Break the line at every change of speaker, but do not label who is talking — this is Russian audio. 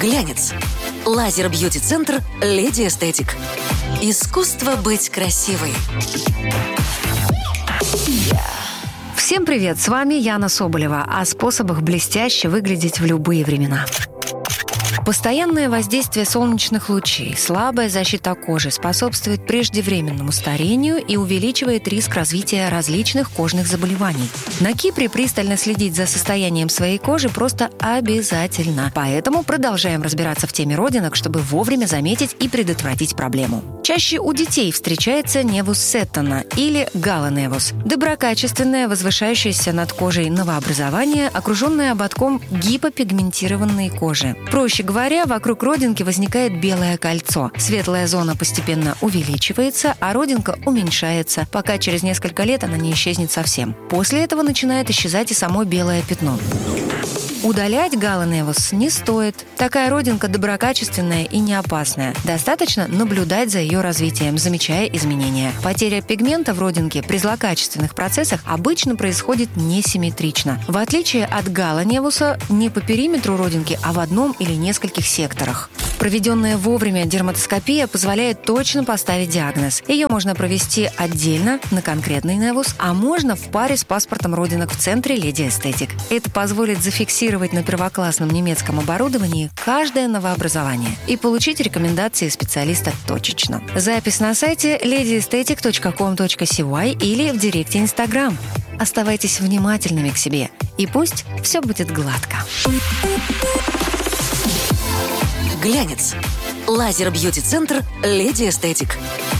Глянец. Лазер-бьюти-центр «Леди Эстетик». Искусство быть красивой.
Всем привет, с вами Яна Соболева о способах блестяще выглядеть в любые времена. Постоянное воздействие солнечных лучей, слабая защита кожи способствует преждевременному старению и увеличивает риск развития различных кожных заболеваний. На Кипре пристально следить за состоянием своей кожи просто обязательно. Поэтому продолжаем разбираться в теме родинок, чтобы вовремя заметить и предотвратить проблему. Чаще у детей встречается невус сеттона или галаневус – доброкачественное, возвышающееся над кожей новообразование, окруженное ободком гипопигментированной кожи. Проще говоря, вокруг родинки возникает белое кольцо. Светлая зона постепенно увеличивается, а родинка уменьшается, пока через несколько лет она не исчезнет совсем. После этого начинает исчезать и само белое пятно. Удалять галаневус не стоит. Такая родинка доброкачественная и не опасная. Достаточно наблюдать за ее развитием, замечая изменения. Потеря пигмента в родинке при злокачественных процессах обычно происходит несимметрично. В отличие от галаневуса, не по периметру родинки, а в одном или нескольких секторах. Проведенная вовремя дерматоскопия позволяет точно поставить диагноз. Ее можно провести отдельно на конкретный невус, а можно в паре с паспортом родинок в центре «Леди Эстетик». Это позволит зафиксировать на первоклассном немецком оборудовании каждое новообразование и получить рекомендации специалиста точечно. Запись на сайте ladyesthetic.com.cy или в директе Instagram. Оставайтесь внимательными к себе, и пусть все будет гладко.
Глянец. Лазер-бьюти-центр «Леди Эстетик».